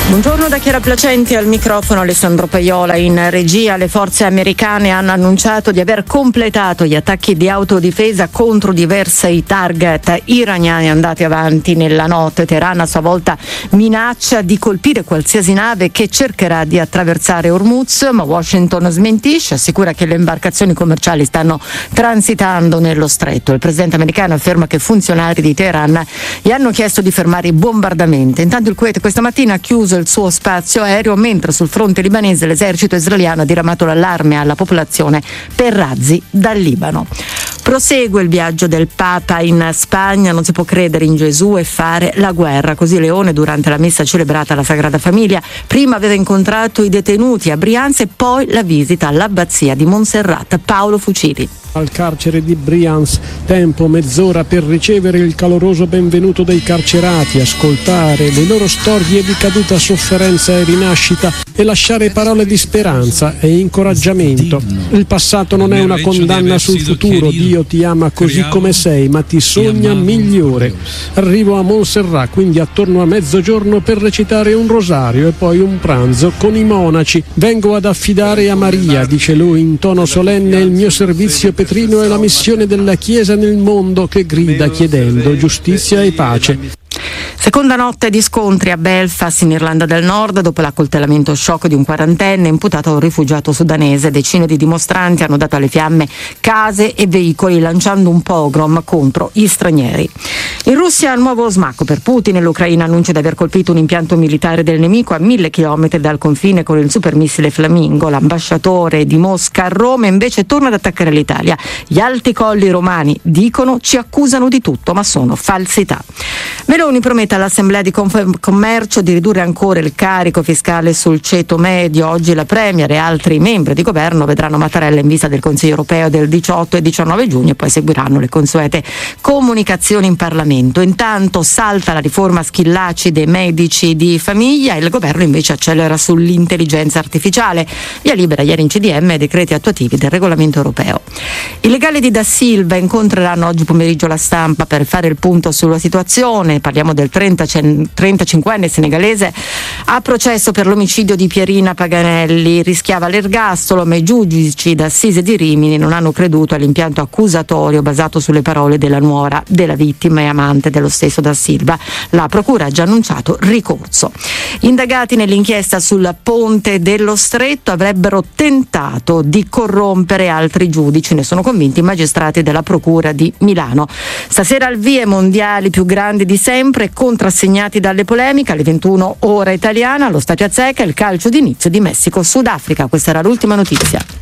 Buongiorno da Chiara Placenti al microfono, Alessandro Paiola in regia. Le forze americane hanno annunciato di aver completato gli attacchi di autodifesa contro diversi target iraniani andati avanti nella notte. Teheran a sua volta minaccia di colpire qualsiasi nave che cercherà di attraversare Hormuz, ma Washington smentisce, assicura che le imbarcazioni commerciali stanno transitando nello stretto. Il presidente americano afferma che funzionari di Teheran gli hanno chiesto di fermare i bombardamenti. Intanto il Kuwait questa mattina ha chiuso il suo spazio aereo, mentre sul fronte libanese l'esercito israeliano ha diramato l'allarme alla popolazione per razzi dal Libano. Prosegue il viaggio del Papa in Spagna, non si può credere in Gesù e fare la guerra. Così Leone, durante la messa celebrata alla Sagrada Famiglia, prima aveva incontrato i detenuti a Brianza e poi la visita all'abbazia di Montserrat. Paolo Fucili. Al carcere di Brianza, tempo mezz'ora per ricevere il caloroso benvenuto dei carcerati, ascoltare le loro storie di caduta, sofferenza e rinascita e lasciare parole di speranza e incoraggiamento. Il passato non è una condanna sul futuro, Dio ti ama così come sei, ma ti sogna migliore. Arrivo a Montserrat quindi attorno a mezzogiorno per recitare un rosario e poi un pranzo con i monaci. Vengo ad affidare a Maria, dice lui in tono solenne, il mio servizio petrino è la missione della Chiesa nel mondo che grida chiedendo giustizia e pace. Seconda notte di scontri a Belfast in Irlanda del Nord dopo l'accoltellamento shock di un quarantenne imputato a un rifugiato sudanese. Decine di dimostranti hanno dato alle fiamme case e veicoli lanciando un pogrom contro gli stranieri. In Russia nuovo smacco per Putin. L'Ucraina annuncia di aver colpito un impianto militare del nemico a 1000 chilometri dal confine con il supermissile Flamingo. L'ambasciatore di Mosca a Roma invece torna ad attaccare l'Italia. Gli alti colli romani dicono ci accusano di tutto ma sono falsità. Meloni promette all'Assemblea di Commercio di ridurre ancora il carico fiscale sul ceto medio. Oggi la Premier e altri membri di governo vedranno Mattarella in vista del Consiglio europeo del 18 e 19 giugno e poi seguiranno le consuete comunicazioni in Parlamento. Intanto salta la riforma Schillaci dei medici di famiglia e il governo invece accelera sull'intelligenza artificiale. Via libera ieri in CDM ai decreti attuativi del regolamento europeo. I legali di Da Silva incontreranno oggi pomeriggio la stampa per fare il punto sulla situazione. Parliamo del 35enne senegalese a processo per l'omicidio di Pierina Paganelli. Rischiava l'ergastolo, ma i giudici d'assise di Rimini non hanno creduto all'impianto accusatorio basato sulle parole della nuora della vittima e amante dello stesso Da Silva. La procura ha già annunciato ricorso. Indagati nell'inchiesta sul ponte dello Stretto avrebbero tentato di corrompere altri giudici, ne sono convinti i magistrati della procura di Milano. Stasera al via i mondiali più grandi di sempre, contrassegnati dalle polemiche. Alle 21 ora italiana, allo Stadio Azzecca, il calcio d'inizio di Messico-Sudafrica. Questa era l'ultima notizia.